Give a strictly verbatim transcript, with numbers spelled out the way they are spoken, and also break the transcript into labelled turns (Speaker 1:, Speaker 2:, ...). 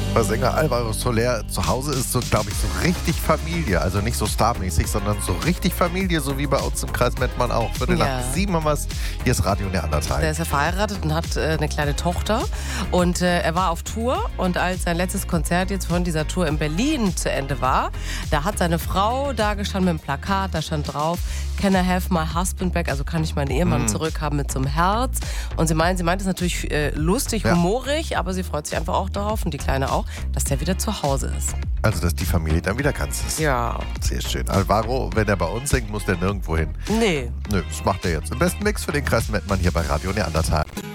Speaker 1: Sänger Alvaro Soler zu Hause ist so, glaube ich, so richtig Familie. Also nicht so starmäßig, sondern so richtig Familie, so wie bei uns im Kreis Mettmann auch. Viertel
Speaker 2: Ja.
Speaker 1: nach sieben haben wir es. Hier ist Radio Neandertal.
Speaker 2: Der ist ja verheiratet und hat äh, eine kleine Tochter. Und äh, er war auf Tour. Und als sein letztes Konzert jetzt von dieser Tour in Berlin zu Ende war, da hat seine Frau da gestanden mit einem Plakat, da stand drauf, "Can I have my husband back?" Also kann ich meinen Ehemann mm. zurückhaben mit so einem Herz. Und sie meint, sie meint es natürlich äh, lustig,
Speaker 1: ja.
Speaker 2: humorig, aber sie freut sich einfach auch darauf, und die Kleine auch, dass der wieder zu Hause ist.
Speaker 1: Also, dass die Familie dann wieder ganz ist.
Speaker 2: Ja.
Speaker 1: Sehr schön. Alvaro, wenn er bei uns singt, muss der nirgendwo hin.
Speaker 2: Nee.
Speaker 1: Nö, das macht er jetzt. Im besten Mix für den Kreis Mettmann hier bei Radio Neandertal.